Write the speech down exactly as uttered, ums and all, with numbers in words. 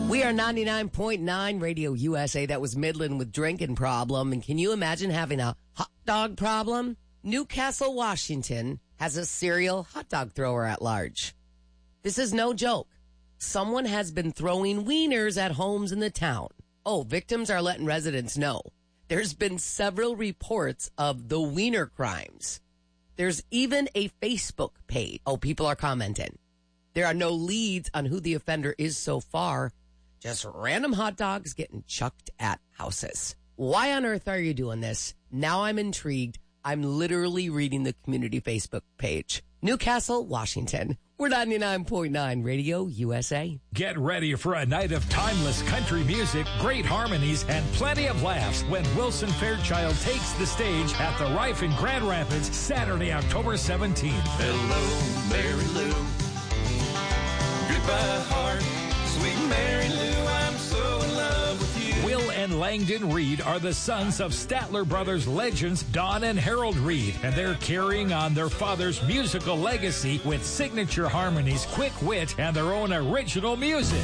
We are ninety-nine point nine Radio U S A. That was Midland with drinking problem. And can you imagine having a hot dog problem? Newcastle, Washington has a serial hot dog thrower at large. This is no joke. Someone has been throwing wieners at homes in the town. Oh, victims are letting residents know. There's been several reports of the wiener crimes. There's even a Facebook page. Oh, people are commenting. There are no leads on who the offender is so far. Just random hot dogs getting chucked at houses. Why on earth are you doing this? Now I'm intrigued. I'm literally reading the community Facebook page. Newcastle, Washington. We're ninety-nine point nine Radio U S A. Get ready for a night of timeless country music, great harmonies, and plenty of laughs when Wilson Fairchild takes the stage at the Rife in Grand Rapids, Saturday, October seventeenth. Hello, Mary Lou. Goodbye, heart. Sweet Mary Lou, I'm so in love with you. Will and Langdon Reed are the sons of Statler Brothers legends Don and Harold Reed, and they're carrying on their father's musical legacy with signature harmonies, quick wit, and their own original music.